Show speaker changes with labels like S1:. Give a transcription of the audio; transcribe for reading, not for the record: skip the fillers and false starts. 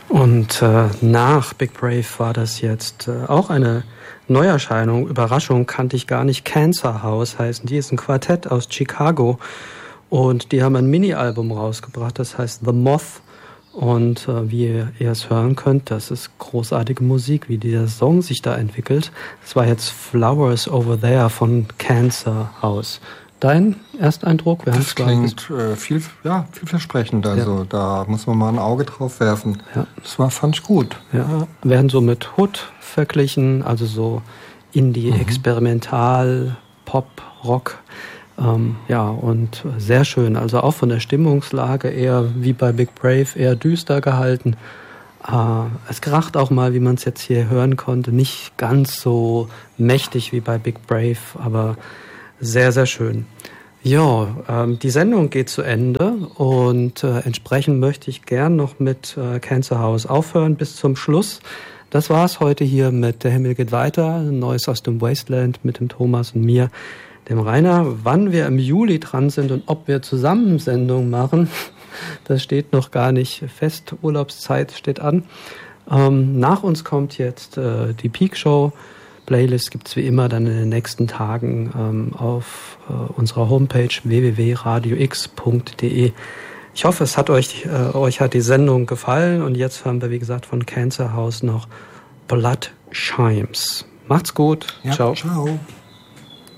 S1: Und nach Big Brave war das jetzt auch eine Neuerscheinung. Überraschung, kannte ich gar nicht. Cancer House heißen die. Ist ein Quartett aus Chicago. Und die haben ein Mini-Album rausgebracht, das heißt The Moth. Und wie ihr es hören könnt, das ist großartige Musik, wie dieser Song sich da entwickelt. Das war jetzt Flowers Over There von Cancer House. Dein Ersteindruck?
S2: Das klingt vielversprechend. Also da muss man mal ein Auge drauf werfen.
S1: Ja.
S2: Das fand ich gut.
S1: Ja. Werden so mit Hood verglichen, also so Indie, Experimental, Pop, Rock. Und sehr schön. Also auch von der Stimmungslage eher wie bei Big Brave, eher düster gehalten. Es kracht auch mal, wie man es jetzt hier hören konnte, nicht ganz so mächtig wie bei Big Brave, aber sehr, sehr schön. Ja, die Sendung geht zu Ende und entsprechend möchte ich gern noch mit Cancer House aufhören bis zum Schluss. Das war's heute hier mit Der Himmel geht weiter, Neues aus dem Wasteland mit dem Thomas und mir, dem Rainer. Wann wir im Juli dran sind und ob wir zusammen Sendungen machen, das steht noch gar nicht fest. Urlaubszeit steht an. Nach uns kommt jetzt die Peak Show. Playlist gibt's wie immer dann in den nächsten Tagen auf unserer Homepage www.radiox.de. Ich hoffe, es hat euch hat die Sendung gefallen und jetzt haben wir, wie gesagt, von Cancer House noch Blood Chimes. Macht's gut.
S2: Ja, ciao. Ciao.